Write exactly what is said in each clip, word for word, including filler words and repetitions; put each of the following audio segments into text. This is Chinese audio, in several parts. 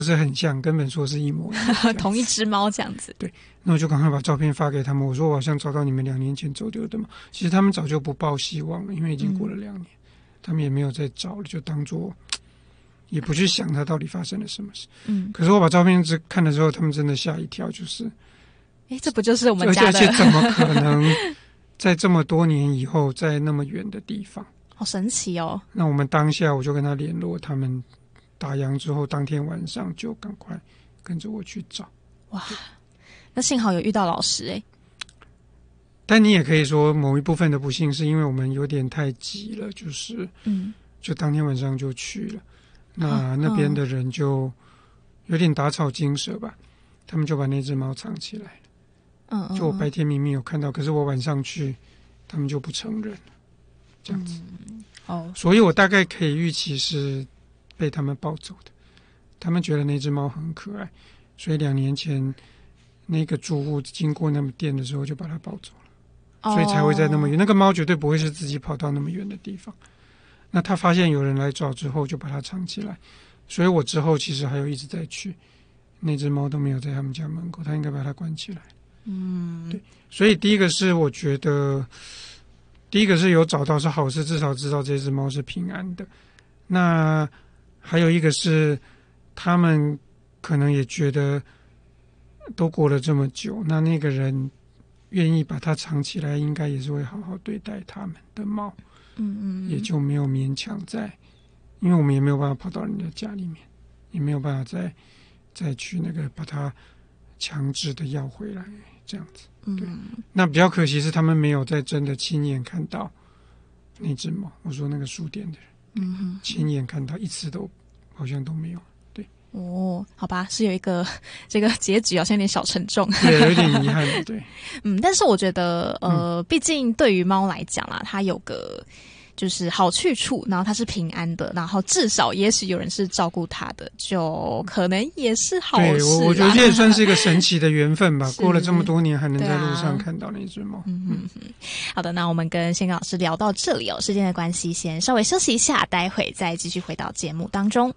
是很像，根本说是一模一样同一只猫这样子。 对，那我就赶快把照片发给他们，我说我好像找到你们两年前走丢的猫。其实他们早就不抱希望了，因为已经过了两年、嗯、他们也没有再找了，就当作也不去想他到底发生了什么事。嗯，可是我把照片只看的时候，他们真的吓一跳，就是哎，这不就是我们家的？ 而且怎么可能在这么多年以后，在那么远的地方？ 好神奇哦！那我们当下我就跟他联络，他们打烊之后，当天晚上就赶快跟着我去找。 哇，那幸好有遇到老师哎。 但你也可以说某一部分的不幸是因为我们有点太急了，就是嗯，就当天晚上就去了。那那边的人就有点打草惊蛇吧，他们就把那只猫藏起来了。嗯嗯，就我白天明明有看到，可是我晚上去，他们就不承认了，这样子。嗯、哦，所以我大概可以预期是被他们抱走的。他们觉得那只猫很可爱，所以两年前那个住户经过那么店的时候就把它抱走了，所以才会在那么远。那个猫绝对不会是自己跑到那么远的地方。那他发现有人来找之后，就把它藏起来。所以我之后其实还有一直在去，那只猫都没有在他们家门口，他应该把它关起来。嗯，对。所以第一个是我觉得，第一个是有找到是好事，至少知道这只猫是平安的。那还有一个是，他们可能也觉得都过了这么久，那那个人愿意把它藏起来，应该也是会好好对待他们的猫。嗯嗯，也就没有勉强在，因为我们也没有办法跑到人家家里面，也没有办法再再去那个把它强制的要回来这样子。对，嗯、那比较可惜是他们没有在真的亲眼看到那只猫。我说那个书店的人，嗯哼，亲眼看到一次都好像都没有。对， 哦，好吧，是有一个这个结局好像有点小沉重， 对，有点遗憾的，对， 嗯，但是我觉得，呃，嗯、毕竟对于猫来讲啦，它有个就是好去处，然后它是平安的，然后至少也许有人是照顾它的，就可能也是好事啦。 对，我我觉得这也算是一个神奇的缘分吧。过了这么多年，还能在路上看到那只猫。啊、嗯嗯嗯。好的，那我们跟宪刚老师聊到这里哦，时间的关系，先稍微休息一下，待会再继续回到节目当中。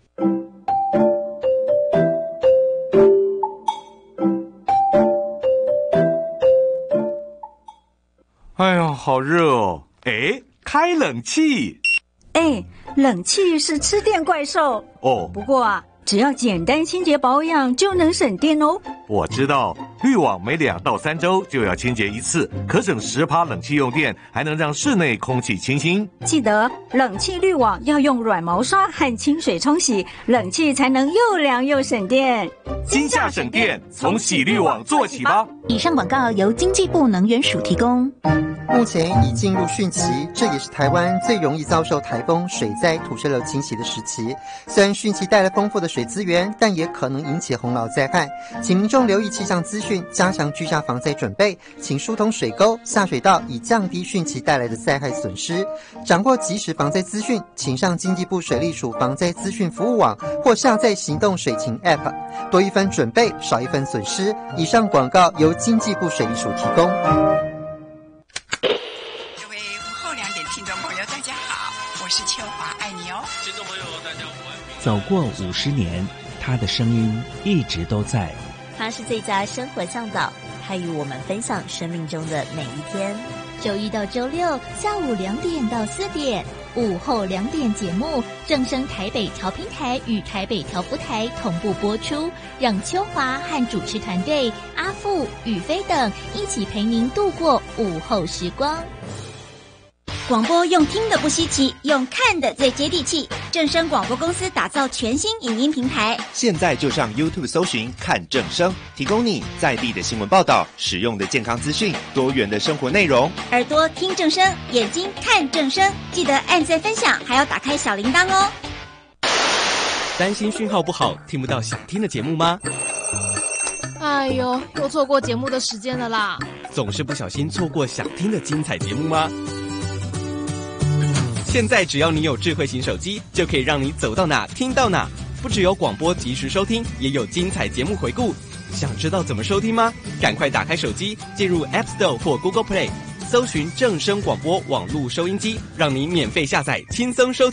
哎呀，好热哦！哎，开冷气。 哎，冷气是吃电怪兽哦。 不过啊，只要简单清洁保养就能省电哦。 我知道，滤网每两到三周就要清洁一次，可省十趴冷气用电，还能让室内空气清新。 记得冷气滤网要用软毛刷和清水冲洗，冷气才能又凉又省电。 今夏省电，从洗滤网做起吧。 以上广告由经济部能源署提供。 目前已进入汛期，这也是台湾最容易遭受台风、水灾、土石流侵袭的时期。虽然汛期带来丰富的水资源，但也可能引起洪涝灾害，请民众留意气象资讯，加强居家防灾准备，请疏通水沟、下水道，以降低汛期带来的灾害损失。掌握即时防灾资讯，请上经济部水利署防灾资讯服务网或下载行动水情 App， 多一分准备，少一分损失。以上广告由经济部水利署提供。 各位午后两点听众朋友，大家好，我是秋华，爱你哦。听众朋友，大家午安。 走过五十年，他的声音一直都在。 他是最佳生活向导，他与我们分享生命中的每一天。周一到周六下午两点到四点，午后两点节目正声台北调频台与台北调布台同步播出，让秋华和主持团队阿富、宇飞等一起陪您度过午后时光。 广播用听的不稀奇，用看的最接地气。正声广播公司打造全新影音平台， 现在就上 YouTube 搜寻看正声，提供你在地的新闻报道、实用的健康资讯、多元的生活内容。 耳朵听正声，眼睛看正声，记得按赞分享，还要打开小铃铛哦。 担心讯号不好，听不到想听的节目吗？ 哎呦，又错过节目的时间了啦！ 总是不小心错过想听的精彩节目吗？现在只要你有智慧型手机，就可以让你走到哪听到哪。不只有广播及时收听，也有精彩节目回顾。想知道怎么收听吗？赶快打开手机，进入 App Store 或 Google Play， 搜寻正声广播网络收音机，让你免费下载，轻松收听。